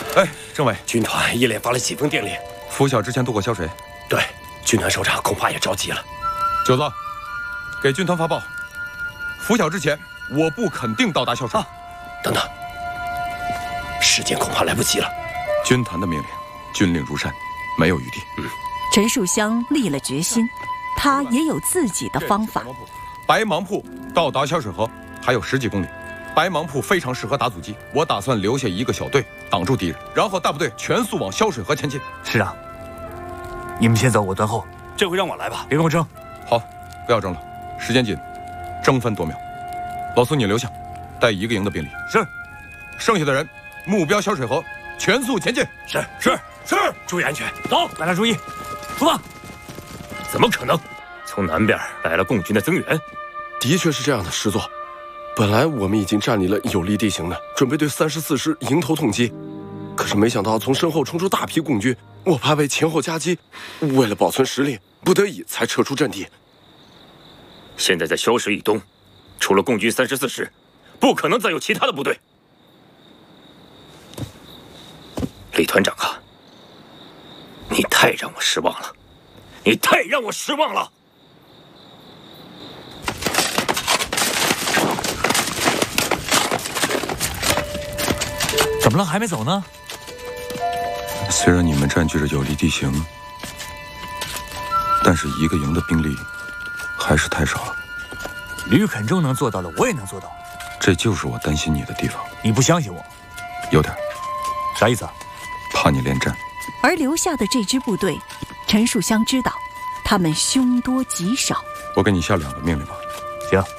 哎，政委， 军团一连发了几封电令， 拂晓之前渡过萧水。 对，军团首长恐怕也着急了。 九子，给军团发报，拂晓之前我部肯定到达萧水。 等等，时间恐怕来不及了。 军团的命令，军令如山，没有余地。 陈树湘立了决心，他也有自己的方法。 白芒铺到达萧水河还有10几公里，白芒铺非常适合打阻击，我打算留下一个小队挡住敌人，然后大部队全速往萧水河前进。 师长，你们先走，我断后。 这回让我来吧， 别跟我争。 好，不要争了，时间紧，争分夺秒。老苏，你留下，带1个营的兵力。 是。 剩下的人，目标萧水河，全速前进。 是，注意安全。 走，大家注意，出发。 怎么可能？从南边来了共军的增援。 的确是这样的，师座。本来我们已经占领了有利地形的，准备对34师迎头痛击。可是没想到从身后冲出大批共军，我怕被前后夹击，为了保存实力，不得已才撤出阵地。 现在在萧水以东，除了共军34师，不可能再有其他的部队。李团长啊，你太让我失望了，你太让我失望了。 怎么了？还没走呢？ 虽然你们占据着有利地形，但是1个营的兵力还是太少了。 吕肯仲能做到的，我也能做到。 这就是我担心你的地方。 你不相信我？ 有点。 啥意思啊？ 怕你恋战。 而留下的这支部队，陈树湘知道，他们凶多吉少。 我给你下2个命令吧。 行。